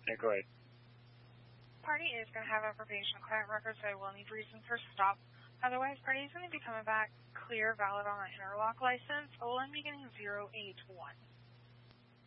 Yeah, go ahead. Party is going to have a probation client record, so I will need reason for stop. Otherwise, party is going to be coming back clear, valid on an interlock license. I will be getting 081.